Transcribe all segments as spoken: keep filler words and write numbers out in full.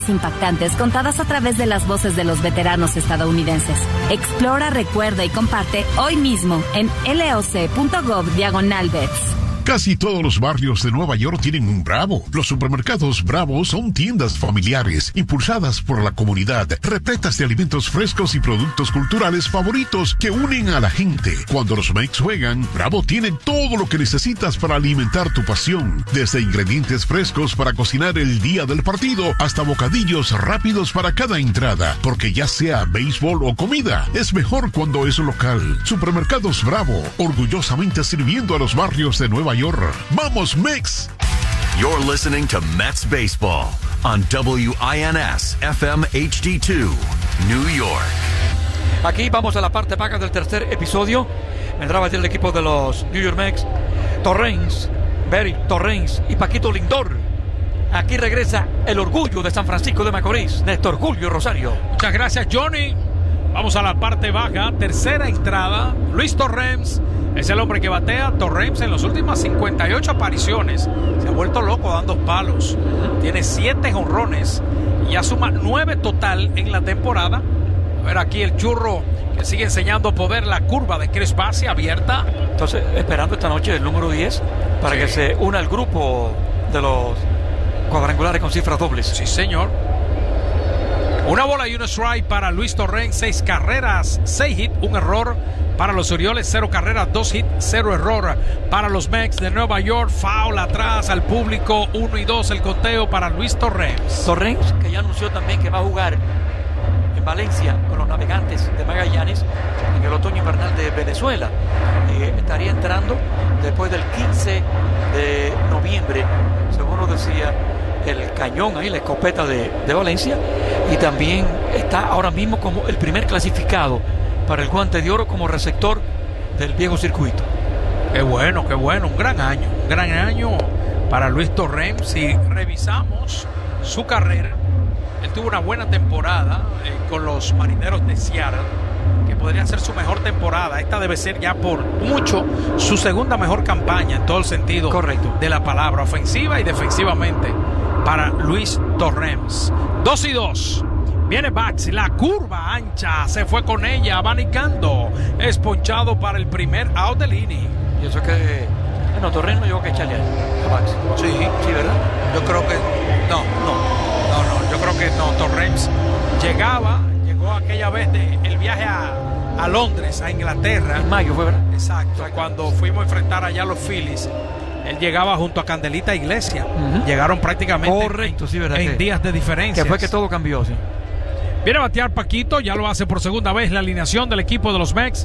impactantes contadas a través de las voces de los veteranos estadounidenses. Explora, recuerda y comparte hoy mismo en loc.gov diagonal vets. Casi todos los barrios de Nueva York tienen un Bravo. Los supermercados Bravo son tiendas familiares, impulsadas por la comunidad, repletas de alimentos frescos y productos culturales favoritos que unen a la gente. Cuando los Mex juegan, Bravo tiene todo lo que necesitas para alimentar tu pasión. Desde ingredientes frescos para cocinar el día del partido, hasta bocadillos rápidos para cada entrada. Porque ya sea béisbol o comida, es mejor cuando es local. Supermercados Bravo, orgullosamente sirviendo a los barrios de Nueva York. ¡Vamos, Mex! You're listening to Mets Baseball on W I N S F M H D dos, New York. Aquí vamos a la parte baja del tercer episodio. Vendrá a batir el equipo de los New York Mets. Torrens, Barry Torrens y Paquito Lindor. Aquí regresa el orgullo de San Francisco de Macorís, Néstor Julio Rosario. Muchas gracias, Johnny. Vamos a la parte baja, tercera entrada. Luis Torrens es el hombre que batea. Torrens en las últimas cincuenta y ocho apariciones se ha vuelto loco dando palos. Tiene siete jonrones y ya suma nueve total en la temporada. A ver aquí el churro que sigue enseñando poder, la curva de Chris Bassey abierta. Entonces esperando esta noche el número diez para sí. que se una al grupo de los cuadrangulares con cifras dobles. Sí, señor. Una bola y un strike para Luis Torrens. Seis carreras, seis hits, un error para los Orioles. Cero carreras, dos hits, cero error para los Mets de Nueva York. Foul atrás al público. Uno y dos el conteo para Luis Torrens. Torrens, que ya anunció también que va a jugar en Valencia con los Navegantes de Magallanes en el otoño invernal de Venezuela. Eh, estaría entrando después del quince de noviembre, según nos decía el cañón ahí, la escopeta de, de Valencia, y también está ahora mismo como el primer clasificado para el Guante de Oro como receptor del viejo circuito. Qué bueno, qué bueno, un gran año, un gran año para Luis Torrens. Si revisamos su carrera, él tuvo una buena temporada eh, con los Marineros de Seattle, que podría ser su mejor temporada. Esta debe ser ya por mucho su segunda mejor campaña en todo el sentido correcto de la palabra, ofensiva y defensivamente, para Luis Torrens. Dos y dos. Viene Baxi, la curva ancha, se fue con ella, abanicando. Es ponchado para el primer out del inning. Y eso que, bueno, Torrens no llegó que echarle a Baxi. Sí, sí, ¿verdad? Yo creo que no, no, no, no, yo creo que no. Torrens llegaba, llegó aquella vez de el viaje a, a Londres, a Inglaterra. En mayo fue, ¿verdad? Exacto, cuando fuimos a enfrentar allá a los Phillies. Él llegaba junto a Candelita Iglesia. Uh-huh. Llegaron prácticamente correcto, sí, ¿verdad? en que, días de diferencia. Que fue que todo cambió, sí. Viene a batear Paquito, ya lo hace por segunda vez la alineación del equipo de los Mets.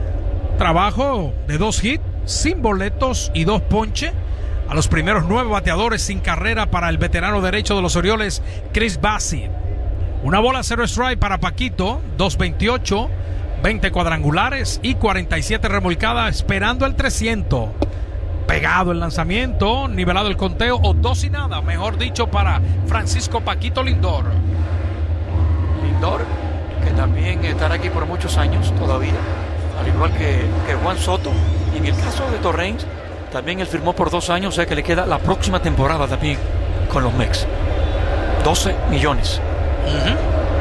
Trabajo de dos hits, sin boletos y dos ponche. A los primeros nueve bateadores sin carrera para el veterano derecho de los Orioles, Chris Bassey. Una bola, cero strike para Paquito, dos veintiocho, veinte cuadrangulares y cuarenta y siete remolcadas, esperando el trescientos. Pegado el lanzamiento, nivelado el conteo, o dos y nada, mejor dicho, para Francisco Paquito Lindor. Lindor, que también estará aquí por muchos años todavía, al igual que, que Juan Soto. Y en el caso de Torrens, también él firmó por dos años, o sea que le queda la próxima temporada también con los Mets. doce millones. Uh-huh.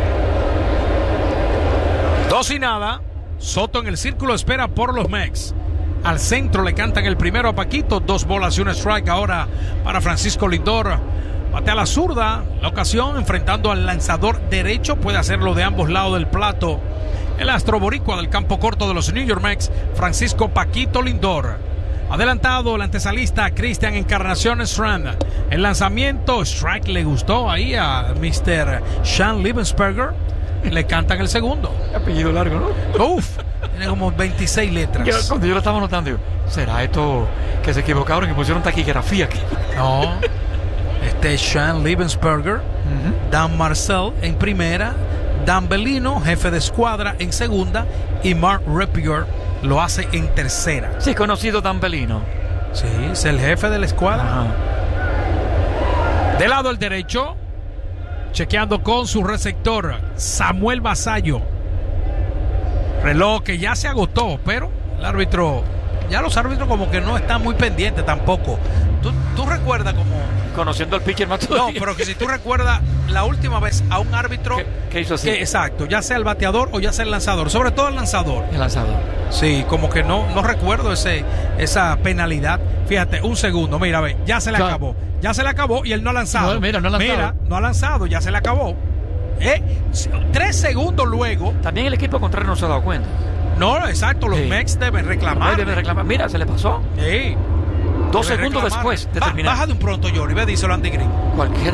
Dos y nada. Soto en el círculo espera por los Mets. Al centro le cantan el primero a Paquito. Dos bolas y un strike ahora para Francisco Lindor. Batea la zurda. La ocasión enfrentando al lanzador derecho. Puede hacerlo de ambos lados del plato. El astro boricua del campo corto de los New York Mets, Francisco Paquito Lindor. Adelantado el antesalista Cristian Encarnación Strand. El lanzamiento, strike, le gustó ahí a mister Sean Liebensperger. Le cantan el segundo. Apellido largo, ¿no? Uf, tiene como veintiséis letras. Yo, cuando yo lo estaba notando, digo, ¿será esto que se equivocaron y pusieron taquigrafía aquí? No, este es Sean Liebensperger, uh-huh. Dan Marcel en primera, Dan Bellino, jefe de escuadra, en segunda, y Mark Rapier lo hace en tercera. Sí, conocido Dan Bellino. Sí, es el jefe de la escuadra. Ajá. De lado el derecho, chequeando con su receptor, Samuel Basallo. Reloj que ya se agotó, pero el árbitro, ya los árbitros como que no están muy pendientes tampoco. ¿Tú, tú recuerdas como conociendo al pitcher más todavía. No, pero que si tú recuerdas la última vez a un árbitro ¿Qué, qué hizo así? Que, exacto, ya sea el bateador o ya sea el lanzador, sobre todo el lanzador. El lanzador. Sí, como que no, no recuerdo ese, esa penalidad. Fíjate, un segundo, mira, ve, ya se le Claro. acabó. Ya se le acabó y él no ha lanzado. No, mira, no ha lanzado. Mira, no ha lanzado, ya se le acabó. Eh, tres segundos luego. También el equipo contrario no se ha dado cuenta. No, exacto, los Sí. Mex deben reclamar. Debe reclamar. Mira, se le pasó. Sí. Dos Debe segundos reclamar. después de Ba- terminar. Baja de un pronto, Jory, ve, dice Andy Green. Cualquiera.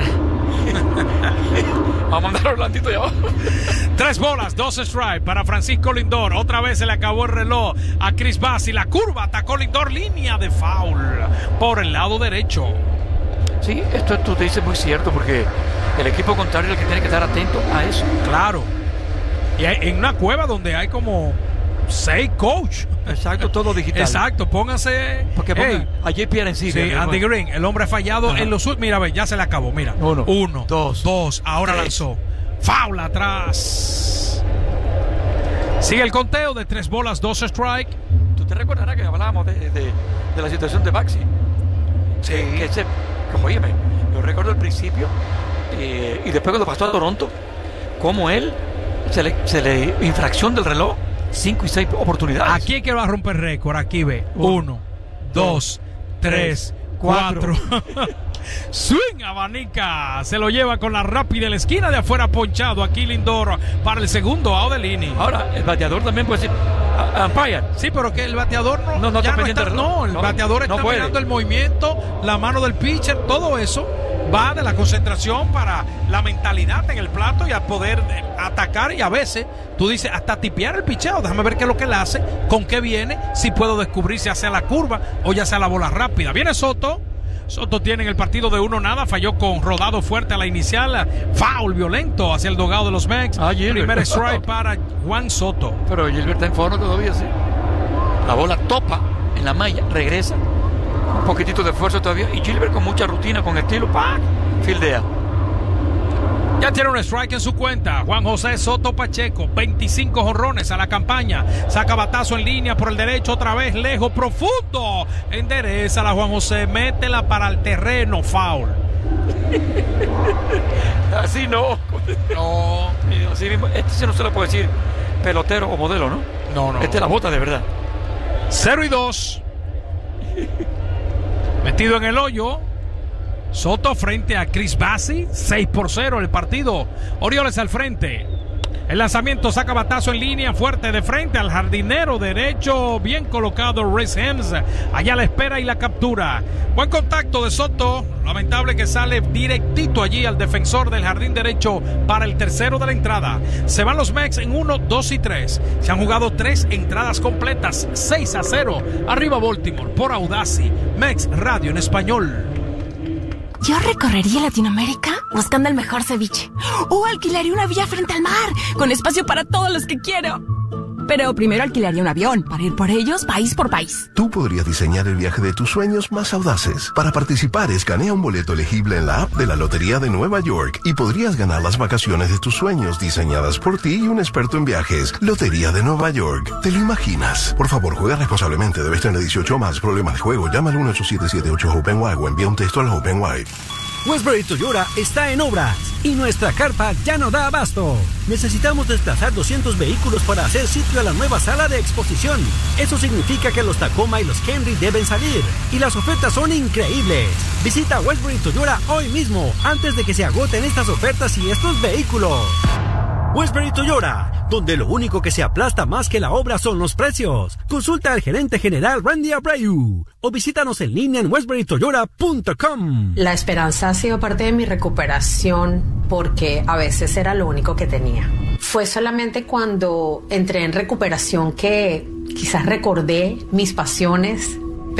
Vamos a mandar a Orlandito allá abajo. Tres bolas, dos strikes para Francisco Lindor. Otra vez se le acabó el reloj a Chris Bassi. La curva atacó Lindor, línea de foul por el lado derecho. Sí, esto tú te dices muy cierto porque el equipo contrario es el que tiene que estar atento a eso. Claro. Y hay, en una cueva donde hay como seis coach. Exacto, todo digital. Exacto, pónganse. Porque Hey, pongan a J P Arancibia. sí, que es Andy bueno. Green, el hombre ha fallado Ajá. en los últimos. Mira, ve, ya se le acabó. Mira, Uno, uno dos, dos. Ahora tres. lanzó. Foul atrás. Sigue el conteo de tres bolas, dos strike. Tú te recordarás que hablábamos de, de, de la situación de Baxi. Sí. Que ese, como óyeme, yo recuerdo al principio eh, y después cuando pasó a Toronto, como él se le, se le infracción del reloj, cinco y seis oportunidades. Aquí es que va a romper récord. Aquí ve. Uno, dos, tres, cuatro. Swing abanica. Se lo lleva con la rápida en la esquina de afuera ponchado. Aquí Lindor para el segundo out de línea. Ahora, el bateador también puede decir, "A- umpire". Sí, pero que el bateador no, No, no ya está no pendiente está. del reloj. No, el No, bateador no está puede. mirando el movimiento, la mano del pitcher, todo eso va de la concentración para la mentalidad en el plato y a poder eh, atacar. Y a veces tú dices hasta tipear el picheo. Déjame ver qué es lo que él hace, con qué viene, si puedo descubrir si hace la curva o ya sea la bola rápida. Viene Soto. Soto tiene en el partido de uno nada, falló con rodado fuerte a la inicial, foul violento hacia el dogado de los Mex. Ah, Gilbert. Primer strike para Juan Soto. Pero Gilbert está en forma todavía, sí. La bola topa en la malla, regresa. Un poquitito de esfuerzo todavía. Y Gilbert con mucha rutina, con estilo, ¡pac! Fildea. Ya tiene un strike en su cuenta. Juan José Soto Pacheco, veinticinco jonrones a la campaña. Saca batazo en línea por el derecho, otra vez lejos, profundo. Endereza la Juan José, métela para el terreno, foul. Así no. No, Eh, Así mismo. Este sí no se le puede decir pelotero o modelo, ¿no? no, no. Este la bota de verdad. Cero y dos. Metido en el hoyo. Soto frente a Chris Bassi, seis por cero el partido. Orioles al frente. El lanzamiento saca batazo en línea fuerte de frente al jardinero derecho, bien colocado Rhys Hems. Allá la espera y la captura. Buen contacto de Soto. Lamentable que sale directito allí al defensor del jardín derecho para el tercero de la entrada. Se van los Mex en uno, dos y tres. Se han jugado tres entradas completas, seis a cero. Arriba Baltimore por Audacy. Mex Radio en español. Yo recorrería Latinoamérica buscando el mejor ceviche. O alquilaría una villa frente al mar, con espacio para todos los que quiero. Pero primero alquilaría un avión para ir por ellos país por país. Tú podrías diseñar el viaje de tus sueños más audaces. Para participar, escanea un boleto elegible en la app de la Lotería de Nueva York y podrías ganar las vacaciones de tus sueños diseñadas por ti y un experto en viajes. Lotería de Nueva York. ¿Te lo imaginas? Por favor, juega responsablemente. Debes tener dieciocho más. Problemas de juego. Llama al uno ocho siete siete ocho Open Wide o envía un texto al Open Wide. Westbury Toyota está en obras y nuestra carpa ya no da abasto. Necesitamos desplazar doscientos vehículos para hacer sitio a la nueva sala de exposición. Eso significa que los Tacoma y los Camry deben salir y las ofertas son increíbles. Visita Westbury Toyota hoy mismo antes de que se agoten estas ofertas y estos vehículos. Westbury Toyota, donde lo único que se aplasta más que la obra son los precios. Consulta al gerente general Randy Abreu o visítanos en línea en westbury toyota punto com. La esperanza ha sido parte de mi recuperación porque a veces era lo único que tenía. Fue solamente cuando entré en recuperación que quizás recordé mis pasiones,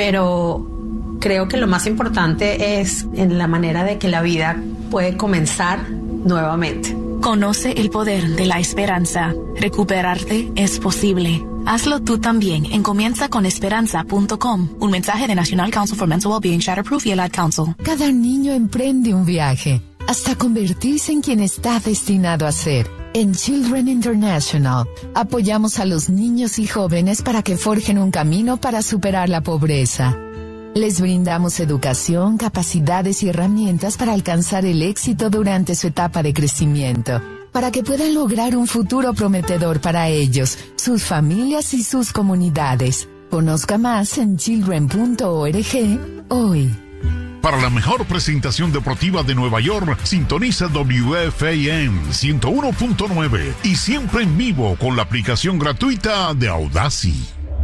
pero creo que lo más importante es en la manera de que la vida puede comenzar nuevamente. Conoce el poder de la esperanza. Recuperarte es posible. Hazlo tú también en comienza con esperanza punto com. Un mensaje de National Council for Mental Wellbeing, Shatterproof y el Ad Council. Cada niño emprende un viaje hasta convertirse en quien está destinado a ser. En Children International, apoyamos a los niños y jóvenes para que forjen un camino para superar la pobreza. Les brindamos educación, capacidades y herramientas para alcanzar el éxito durante su etapa de crecimiento, para que puedan lograr un futuro prometedor para ellos, sus familias y sus comunidades. Conozca más en children punto org hoy. Para la mejor presentación deportiva de Nueva York, sintoniza W F A M ciento uno punto nueve y siempre en vivo con la aplicación gratuita de Audacy.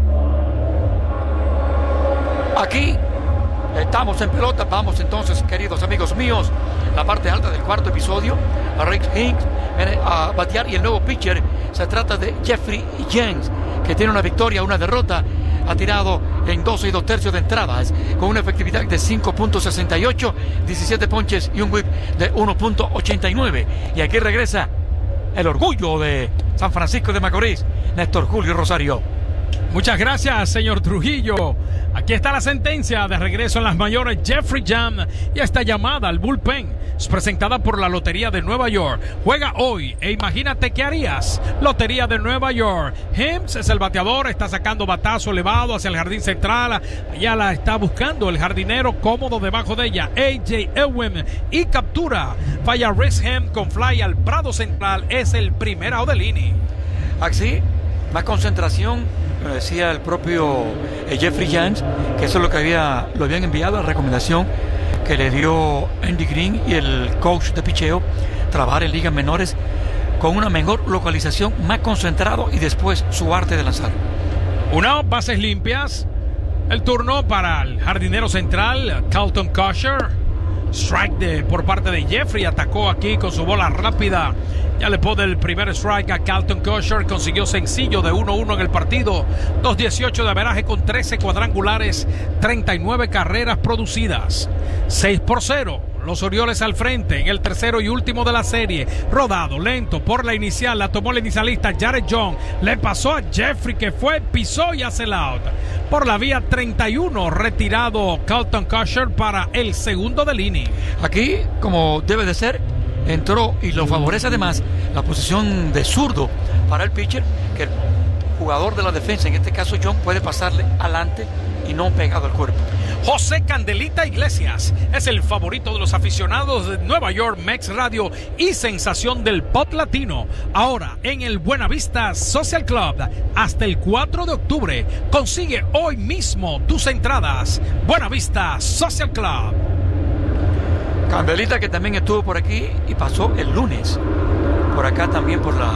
Aquí estamos en pelota. Vamos entonces, queridos amigos míos, la parte alta del cuarto episodio. Rick Hinks viene a batear y el nuevo pitcher se trata de Jeffrey James, que tiene una victoria, una derrota. Ha tirado en doce y dos tercios de entradas con una efectividad de cinco punto sesenta y ocho, diecisiete ponches y un whip de uno punto ochenta y nueve. Y aquí regresa el orgullo de San Francisco de Macorís, Néstor Julio Rosario. Muchas gracias, señor Trujillo. Aquí está la sentencia de regreso en las mayores. Jeffrey Jam y esta llamada al bullpen es presentada por la Lotería de Nueva York. Juega hoy e imagínate qué harías. Lotería de Nueva York. Hims es el bateador, está sacando batazo elevado hacia el jardín central. Allá la está buscando el jardinero cómodo debajo de ella, A J Ewing, y captura. Falla Rexham con fly al prado central. Es el primer out del inning. Así, más concentración. Me decía el propio eh, Jeffrey James que eso es lo que había, lo habían enviado, la recomendación que le dio Andy Green y el coach de picheo, trabajar en ligas menores con una mejor localización, más concentrado y después su arte de lanzar. Una, bases limpias. El turno para el jardinero central, Carlton Kosher. Strike de, por parte de Jeffrey, atacó aquí con su bola rápida. Ya le pone el primer strike a Carlton Kosher. Consiguió sencillo de uno uno en el partido. dos dieciocho de averaje con trece cuadrangulares, treinta y nueve carreras producidas. seis por cero. Los Orioles al frente en el tercero y último de la serie. Rodado, lento por la inicial. La tomó el inicialista Jared Young. Le pasó a Jeffrey que fue, pisó y hace el out. Por la vía treinta y uno, retirado Carlton Kosher para el segundo del inning. Aquí, como debe de ser, entró y lo favorece además la posición de zurdo para el pitcher, que el jugador de la defensa, en este caso Young, puede pasarle adelante y no pegado al cuerpo. José Candelita Iglesias es el favorito de los aficionados de Nueva York Mex Radio y sensación del pop latino. Ahora en el Buenavista Social Club hasta el cuatro de octubre. Consigue hoy mismo tus entradas. Buenavista Social Club. Candelita, que también estuvo por aquí y pasó el lunes por acá también por la...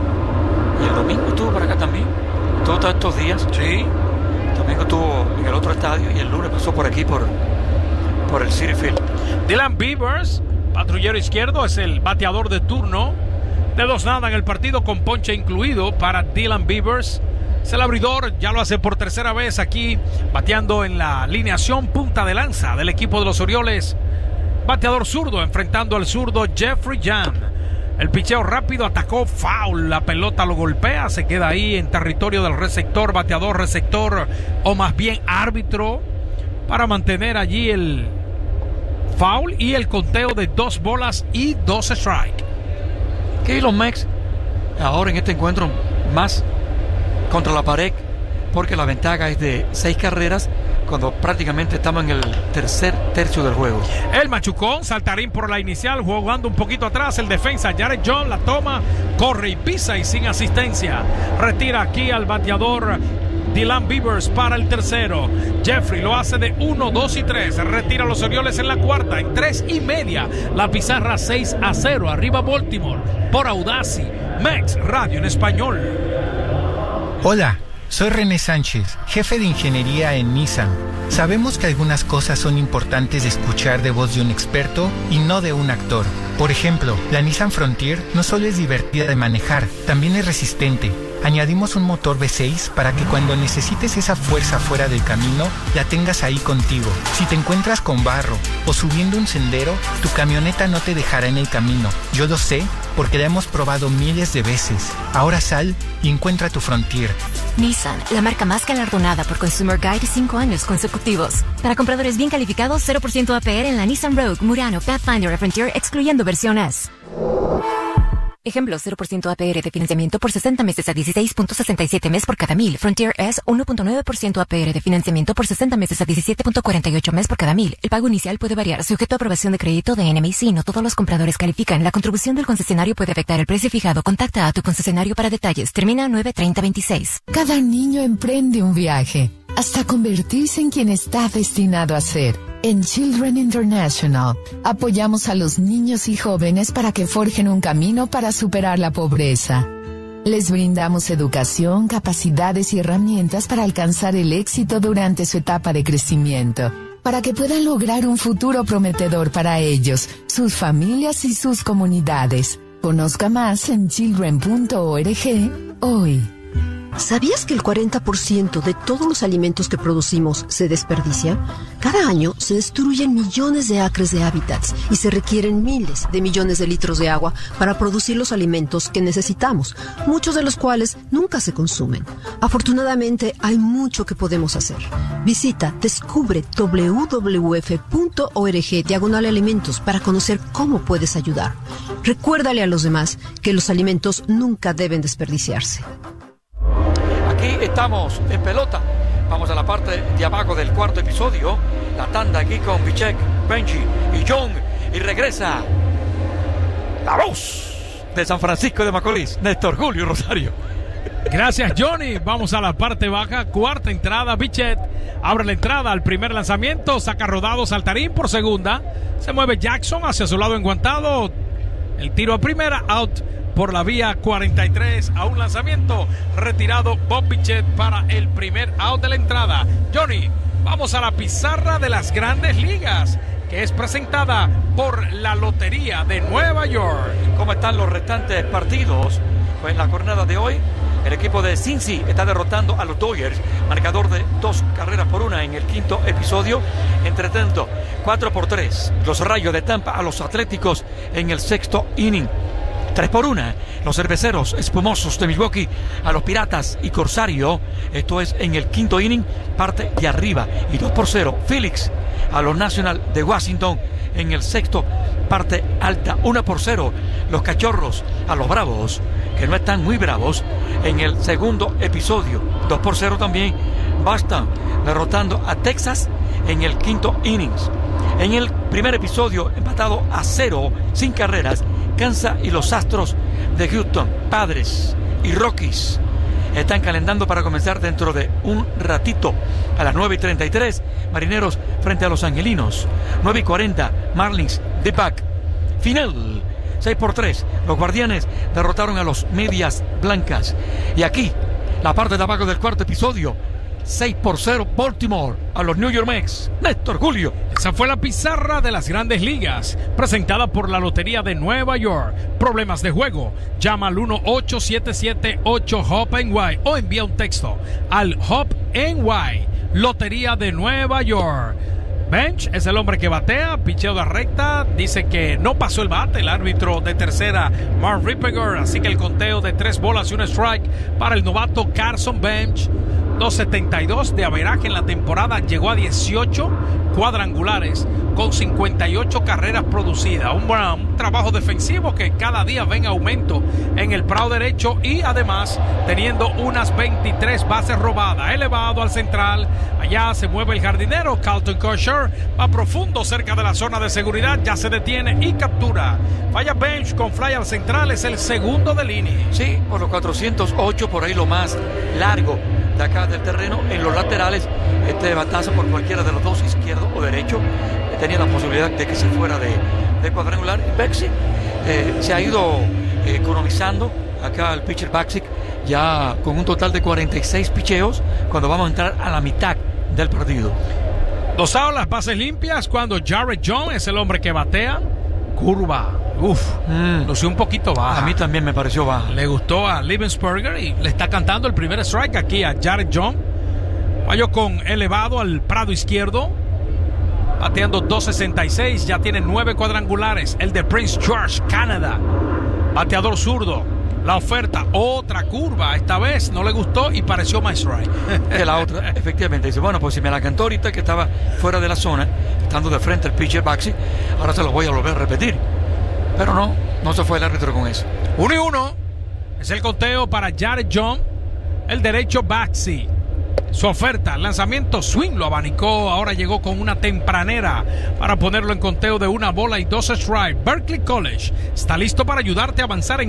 y el domingo estuvo por acá también todos estos días. Sí. Domingo estuvo en el otro estadio y el lunes pasó por aquí por, por el Citi Field. Dylan Beavers, patrullero izquierdo, es el bateador de turno. De dos nada en el partido con ponche incluido para Dylan Beavers. Es el abridor, ya lo hace por tercera vez aquí, bateando en la alineación punta de lanza del equipo de los Orioles. Bateador zurdo, enfrentando al zurdo Jeffrey Jam. El picheo rápido, atacó, foul, la pelota lo golpea, se queda ahí en territorio del receptor, bateador, receptor, o más bien árbitro, para mantener allí el foul y el conteo de dos bolas y dos strikes. Que los Mex, ahora en este encuentro, más contra la pared, porque la ventaja es de seis carreras, cuando prácticamente estamos en el tercer tercio del juego. El machucón, saltarín por la inicial, jugando un poquito atrás, el defensa Jared Young la toma, corre y pisa y sin asistencia. Retira aquí al bateador Dylan Beavers para el tercero. Jeffrey lo hace de uno, dos y tres. Retira a los Orioles en la cuarta, en tres y media. La pizarra seis a cero. Arriba Baltimore por Audacy, Mex Radio en español. Hola. Soy René Sánchez, jefe de ingeniería en Nissan. Sabemos que algunas cosas son importantes de escuchar de voz de un experto y no de un actor. Por ejemplo, la Nissan Frontier no solo es divertida de manejar, también es resistente. Añadimos un motor V seis para que cuando necesites esa fuerza fuera del camino, la tengas ahí contigo. Si te encuentras con barro o subiendo un sendero, tu camioneta no te dejará en el camino. Yo lo sé porque la hemos probado miles de veces. Ahora sal y encuentra tu Frontier. Nissan, la marca más galardonada por Consumer Guide cinco años consecutivos. Para compradores bien calificados, cero por ciento A P R en la Nissan Rogue, Murano, Pathfinder y Frontier, excluyendo versión S. Ejemplo, cero por ciento A P R de financiamiento por sesenta meses a dieciséis punto sesenta y siete mes por cada mil. Frontier S, uno punto nueve por ciento A P R de financiamiento por sesenta meses a diecisiete punto cuarenta y ocho mes por cada mil. El pago inicial puede variar, sujeto a aprobación de crédito de N M I C. No todos los compradores califican. La contribución del concesionario puede afectar el precio fijado. Contacta a tu concesionario para detalles. Termina nueve treinta veintiséis. Cada niño emprende un viaje hasta convertirse en quien está destinado a ser. En Children International, apoyamos a los niños y jóvenes para que forjen un camino para superar la pobreza. Les brindamos educación, capacidades y herramientas para alcanzar el éxito durante su etapa de crecimiento, para que puedan lograr un futuro prometedor para ellos, sus familias y sus comunidades. Conozca más en children punto org hoy. ¿Sabías que el cuarenta por ciento de todos los alimentos que producimos se desperdicia? Cada año se destruyen millones de acres de hábitats y se requieren miles de millones de litros de agua para producir los alimentos que necesitamos, muchos de los cuales nunca se consumen. Afortunadamente, hay mucho que podemos hacer. Visita descubre w w w punto org diagonal alimentos para conocer cómo puedes ayudar. Recuérdale a los demás que los alimentos nunca deben desperdiciarse. Aquí estamos en pelota. Vamos a la parte de abajo del cuarto episodio. La tanda aquí con Bichek, Benji y John. Y regresa la voz de San Francisco de Macorís, Néstor Julio Rosario. Gracias, Johnny. Vamos a la parte baja. Cuarta entrada. Bichette abre la entrada al primer lanzamiento. Saca rodado Saltarín por segunda. Se mueve Jackson hacia su lado enguantado. El tiro a primera. Out por la vía cuarenta y tres a un lanzamiento retirado Bob Bichette para el primer out de la entrada. Johnny, vamos a la pizarra de las Grandes Ligas, que es presentada por la Lotería de Nueva York. ¿Cómo están los restantes partidos? Pues en la jornada de hoy, el equipo de Cincy está derrotando a los Dodgers, marcador de dos carreras por una en el quinto episodio. Entre tanto, cuatro por tres, los Rayos de Tampa a los Atléticos en el sexto inning. tres por una, los Cerveceros Espumosos de Milwaukee a los Piratas y Corsario, esto es en el quinto inning, parte de arriba. Y dos por cero, Phillies a los National de Washington en el sexto, parte alta. uno por cero, los Cachorros a los Bravos, que no están muy bravos, en el segundo episodio. dos por cero también, Boston derrotando a Texas en el quinto innings. En el primer episodio, empatado a cero, sin carreras, Kansas y los Astros de Houston, Padres y Rockies están calentando para comenzar dentro de un ratito. A las nueve y treinta y tres, Marineros frente a los Angelinos. nueve y cuarenta, Marlins de Back. Final, seis por tres, los Guardianes derrotaron a los Medias Blancas. Y aquí, la parte de abajo del cuarto episodio, seis por cero, Baltimore a los New York Mets. Néstor Julio. Esa fue la pizarra de las Grandes Ligas, presentada por la Lotería de Nueva York. Problemas de juego, llama al uno ocho siete siete ocho H O P N Y o envía un texto al H O P N Y. Lotería de Nueva York. Bench es el hombre que batea, picheo de recta, dice que no pasó el bate el árbitro de tercera, Mark Rippeger, así que el conteo de tres bolas y un strike para el novato Carson Bench. dos setenta y dos de averaje en la temporada, llegó a dieciocho cuadrangulares con cincuenta y ocho carreras producidas. Un, buen, un trabajo defensivo que cada día ve en aumento en el prado derecho y además teniendo unas veintitrés bases robadas. Elevado al central, allá se mueve el jardinero Carlton Kershaw, va profundo cerca de la zona de seguridad, ya se detiene y captura. Falla Bench con fly al central, es el segundo del inning. Sí, por los cuatrocientos ocho, por ahí lo más largo de acá del terreno. En los laterales, este batazo por cualquiera de los dos, izquierdo o derecho, tenía la posibilidad de que se fuera de, de cuadrangular. Baxic eh, se ha ido eh, economizando acá el pitcher Baxic, ya con un total de cuarenta y seis picheos cuando vamos a entrar a la mitad del partido. Dos outs, las bases limpias cuando Jared Jones es el hombre que batea. Curva, uff, mm. lució un poquito baja. A mí también me pareció baja. Le gustó a Liebensperger y le está cantando el primer strike aquí a Jared Jones. Falló con elevado al prado izquierdo, bateando dos sesenta y seis, ya tiene nueve cuadrangulares. El de Prince George, Canadá, bateador zurdo. La oferta, otra curva, esta vez no le gustó y pareció más strike. Que la otra, efectivamente, dice, bueno, pues si me la cantó ahorita que estaba fuera de la zona, estando de frente el pitcher Baxic, ahora se lo voy a volver a repetir. Pero no, No se fue el árbitro con eso. Uno y uno. Es el conteo para Jared John. El derecho Baxi. Su oferta, lanzamiento swing, lo abanicó. Ahora llegó con una tempranera para ponerlo en conteo de una bola y dos strikes. Berkeley College está listo para ayudarte a avanzar en